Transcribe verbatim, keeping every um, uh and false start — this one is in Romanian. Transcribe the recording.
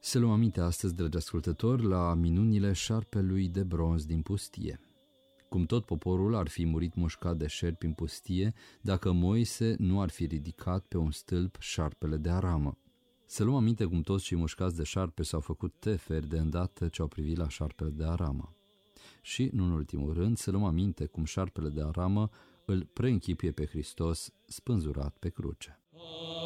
Să luăm aminte astăzi, dragi ascultători, la minunile șarpelui de bronz din pustie. Cum tot poporul ar fi murit mușcat de șerpi în pustie dacă Moise nu ar fi ridicat pe un stâlp șarpele de aramă. Să luăm aminte cum toți cei mușcați de șarpe s-au făcut teferi de îndată ce au privit la șarpele de aramă. Și, nu în ultimul rând, să luăm aminte cum șarpele de aramă îl preînchipuie pe Hristos spânzurat pe cruce.